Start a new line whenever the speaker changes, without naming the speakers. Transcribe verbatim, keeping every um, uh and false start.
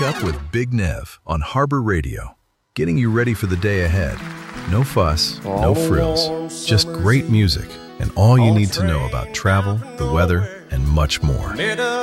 Wake up with Big Nev on Harbor Radio, getting you ready for the day ahead. No fuss, no frills, just great music and all you need to know about travel, the weather, and much more.